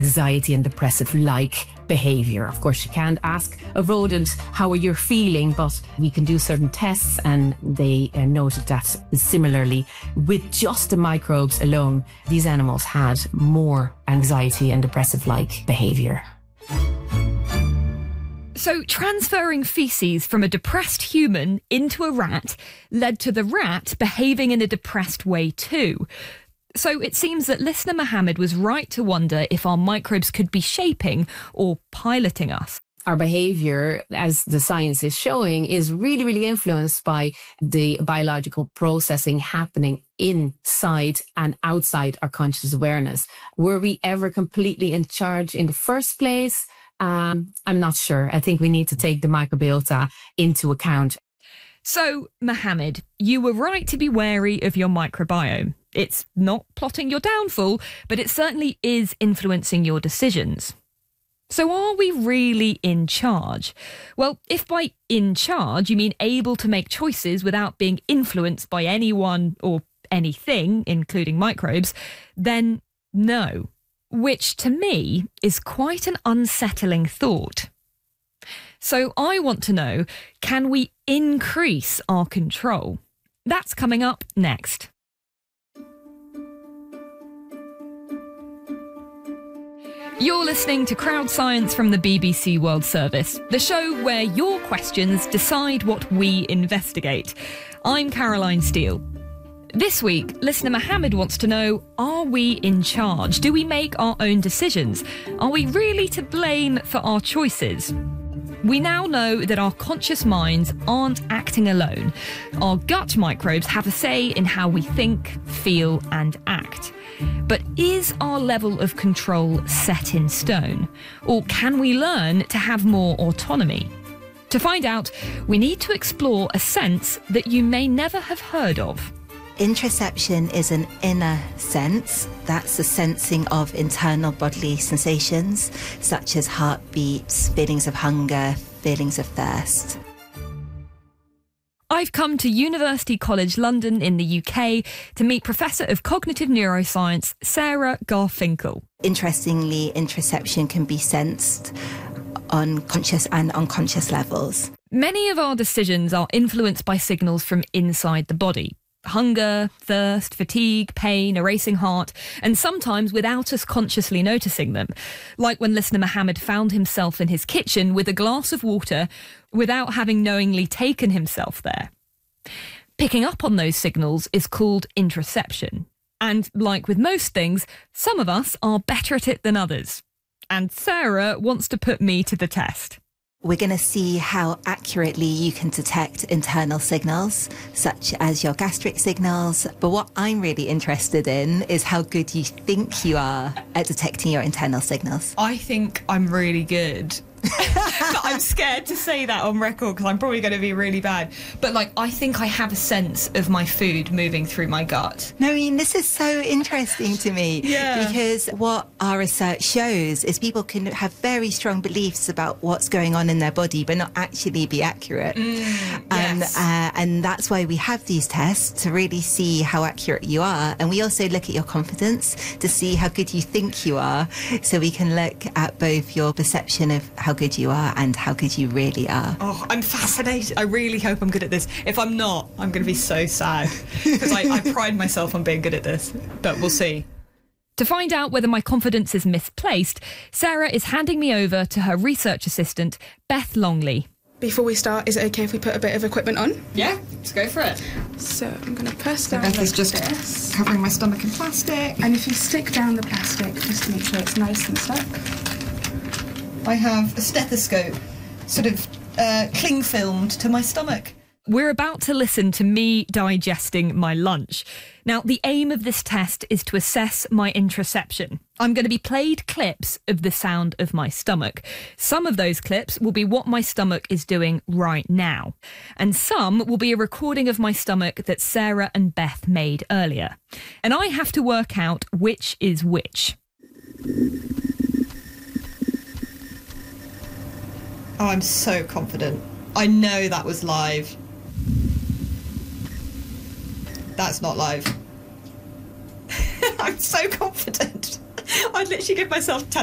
anxiety and depressive-like behaviour. Of course, you can't ask a rodent how are you feeling, but we can do certain tests, and they noted that similarly, with just the microbes alone, these animals had more anxiety and depressive-like behaviour. So transferring feces from a depressed human into a rat led to the rat behaving in a depressed way too. So it seems that listener Mohammed was right to wonder if our microbes could be shaping or piloting us. Our behaviour, as the science is showing, is really, really influenced by the biological processing happening inside and outside our conscious awareness. Were we ever completely in charge in the first place? I'm not sure. I think we need to take the microbiota into account. So, Mohammed, you were right to be wary of your microbiome. It's not plotting your downfall, but it certainly is influencing your decisions. So are we really in charge? Well, if by in charge you mean able to make choices without being influenced by anyone or anything, including microbes, then no. Which to me is quite an unsettling thought. So I want to know, can we increase our control? That's coming up next. You're listening to Crowd Science from the BBC World Service, the show where your questions decide what we investigate. I'm Caroline Steele. This week, listener Mohammed wants to know, are we in charge? Do we make our own decisions? Are we really to blame for our choices? We now know that our conscious minds aren't acting alone. Our gut microbes have a say in how we think, feel, and act. But is our level of control set in stone? Or can we learn to have more autonomy? To find out, we need to explore a sense that you may never have heard of. Interoception is an inner sense. That's the sensing of internal bodily sensations, such as heartbeats, feelings of hunger, feelings of thirst. I've come to University College London in the UK to meet Professor of Cognitive Neuroscience, Sarah Garfinkel. Interestingly, interoception can be sensed on conscious and unconscious levels. Many of our decisions are influenced by signals from inside the body. Hunger, thirst, fatigue, pain, a racing heart, and sometimes without us consciously noticing them. Like when listener Mohammed found himself in his kitchen with a glass of water without having knowingly taken himself there. Picking up on those signals is called interoception. And like with most things, some of us are better at it than others. And Sarah wants to put me to the test. We're going to see how accurately you can detect internal signals, such as your gastric signals. But what I'm really interested in is how good you think you are at detecting your internal signals. I think I'm really good. But I'm scared to say that on record because I'm probably going to be really bad. But I think I have a sense of my food moving through my gut. No, I mean, this is so interesting to me. Yeah. Because what our research shows is people can have very strong beliefs about what's going on in their body, but not actually be accurate. Yes. And that's why we have these tests to really see how accurate you are. And we also look at your confidence to see how good you think you are. So we can look at both your perception of how good you are and how good you really are. Oh, I'm fascinated. I really hope I'm good at this. If I'm not, I'm going to be so sad because I pride myself on being good at this. But we'll see. To find out whether my confidence is misplaced, Sarah is handing me over to her research assistant, Beth Longley. Before we start, is it okay if we put a bit of equipment on? Yeah, let's go for it. So I'm going to press down Beth is like just this. covering my stomach in plastic. And if you stick down the plastic, just to make sure it's nice and stuck. I have a stethoscope sort of cling filmed to my stomach. We're about to listen to me digesting my lunch. Now, the aim of this test is to assess my interoception. I'm going to be played clips of the sound of my stomach. Some of those clips will be what my stomach is doing right now. And some will be a recording of my stomach that Sarah and Beth made earlier. And I have to work out which is which. Oh, I'm so confident. I know that was live. That's not live. I'm so confident. I'd literally give myself 10